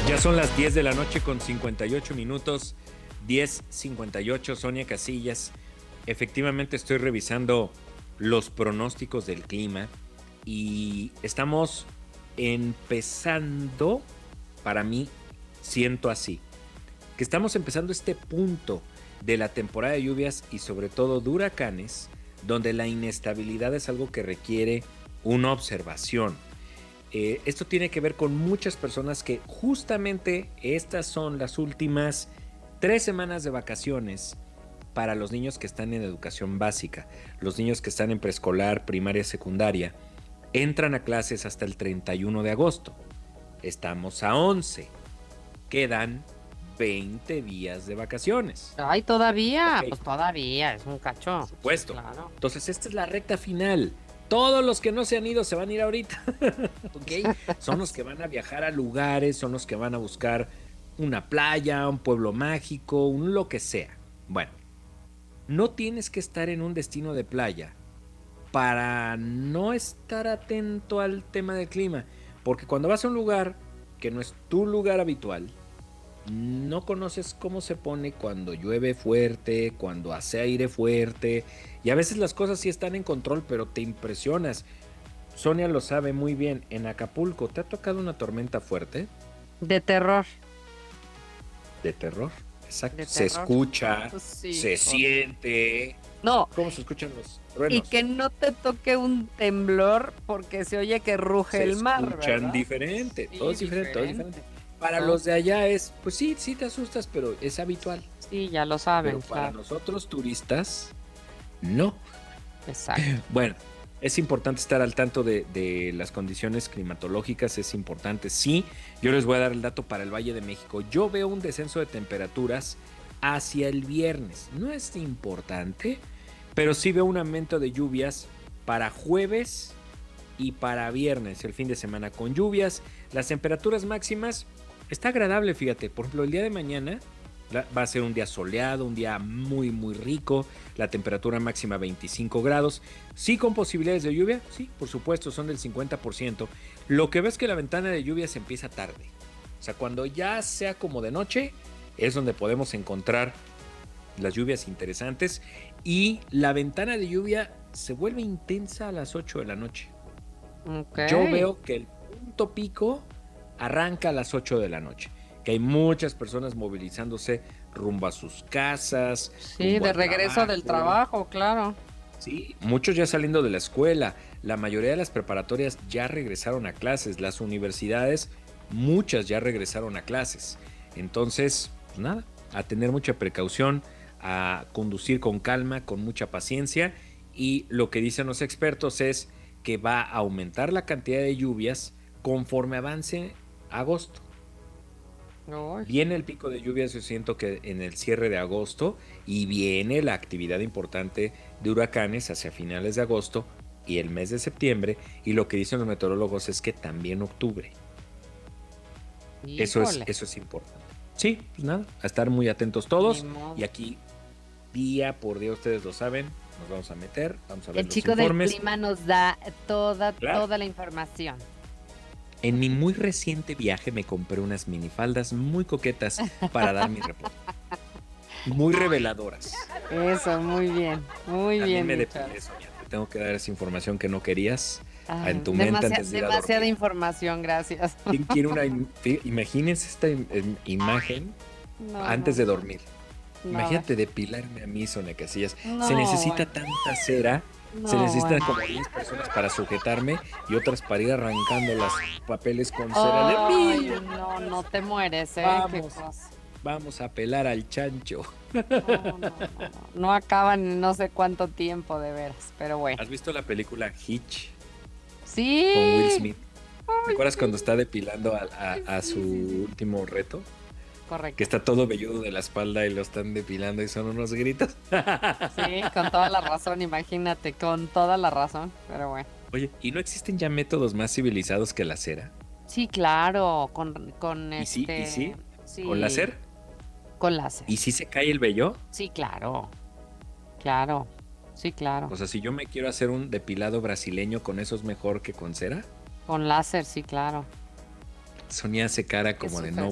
Ya son las 10 de la noche con 58 minutos, 10:58, Sonia Casillas. Efectivamente estoy revisando los pronósticos del clima y estamos empezando, para mí, siento así, que estamos empezando este punto de la temporada de lluvias y sobre todo de huracanes, donde la inestabilidad es algo que requiere una observación. Esto tiene que ver con muchas personas que justamente estas son las últimas 3 semanas de vacaciones para los niños que están en educación básica. Los niños que están en preescolar, primaria, secundaria, entran a clases hasta el 31 de agosto. Estamos a 11. Quedan 20 días de vacaciones. Ay, todavía, Ok, pues todavía, es un por cacho. Sí, supuesto. claro. Entonces, esta es la recta final. Todos los que no se han ido se van a ir ahorita. ¿Ok? Son los que van a viajar a lugares, son los que van a buscar una playa, un pueblo mágico, un lo que sea. Bueno, no tienes que estar en un destino de playa para no estar atento al tema del clima. Porque cuando vas a un lugar que no es tu lugar habitual, no conoces cómo se pone cuando llueve fuerte, cuando hace aire fuerte, y a veces las cosas sí están en control, pero te impresionas. Sonia lo sabe muy bien, en Acapulco, ¿te ha tocado una tormenta fuerte? De terror, De terror. Exacto. de Se terror. escucha, Pues sí, se horrible. siente. No, ¿Cómo se escuchan los y que truenos? no te toque un temblor porque se oye que ruge Se el mar, escuchan ¿verdad? diferente, todo Sí, es diferente, todo es diferente. diferente. Para Todo. los de allá es, pues sí, sí te asustas, pero es habitual. Sí, ya lo Pero saben, para claro. nosotros turistas, no. Exacto. Bueno, es importante estar al tanto de las condiciones climatológicas, es importante. Sí, yo les voy a dar el dato para el Valle de México. Yo veo un descenso de temperaturas hacia el viernes. No es importante, pero sí veo un aumento de lluvias para jueves y para viernes, el fin de semana con lluvias. Las temperaturas máximas está agradable, fíjate. Por ejemplo, el día de mañana va a ser un día soleado, un día muy, muy rico. La temperatura máxima 25 grados. Sí, con posibilidades de lluvia. Sí, por supuesto, son del 50%. Lo que ves que la ventana de lluvia se empieza tarde. O sea, cuando ya sea como de noche, es donde podemos encontrar las lluvias interesantes. Y la ventana de lluvia se vuelve intensa a las 8 de la noche. Ok. Yo veo que el punto pico arranca a las 8 de la noche, que hay muchas personas movilizándose rumbo a sus casas, Sí, rumbo de al regreso del trabajo, trabajo, claro. ¿sí? Muchos ya saliendo de la escuela, la mayoría de las preparatorias ya regresaron a clases, las universidades, muchas ya regresaron a clases. Entonces, pues nada, a tener mucha precaución, a conducir con calma, con mucha paciencia, y lo que dicen los expertos es que va a aumentar la cantidad de lluvias conforme avance agosto. Uy, Viene el pico de lluvias, yo siento que en el cierre de agosto, y viene la actividad importante de huracanes hacia finales de agosto y el mes de septiembre, y lo que dicen los meteorólogos es que también octubre. híjole, Eso es importante. Sí, pues nada, a estar muy atentos ni todos, y modo. aquí día por día ustedes lo saben, nos vamos a meter, vamos a ver El los chico del informes. clima nos da Claro. toda la información. En mi muy reciente viaje me compré unas minifaldas muy coquetas para dar mi reporte, muy reveladoras. Muy También bien, me mi depilé, Charles. Sonia. Te tengo que dar esa información que no querías en Ay, tu mente antes de ir a demasiada dormir. información, gracias. ¿Quién quiere una... Imagínense esta imagen No, antes no, de no, dormir. no, a ver. Imagínate depilarme a mí, Sonia Casillas. Se No, necesita bueno, tanta cera, se no, necesitan bueno. como 10 personas para sujetarme y otras para ir arrancando los papeles con cera. De Ay, mí, no, no te mueres, ¿eh? Qué vamos, cosa. vamos a pelar al chancho. No, no, no, no. No acaban en no sé cuánto tiempo de veras, pero bueno. ¿Has visto la película Hitch con Will Sí. Smith? ¿Te Ay, acuerdas cuando sí. está depilando a su Sí, sí, sí. último reto? Que Correcto. está todo velludo de la espalda y lo están depilando y son unos gritos. Sí, con toda la razón, imagínate, con toda la razón, pero bueno. Oye, ¿y no existen ya métodos más civilizados que la cera? Sí, claro, Y sí, con sí, láser. con láser. ¿Y si se cae el vello? Sí, claro, claro, sí, claro. O sea, si yo me quiero hacer un depilado brasileño, ¿con eso es mejor que con cera? Con láser, sí, claro. Sonia hace cara Qué como de no,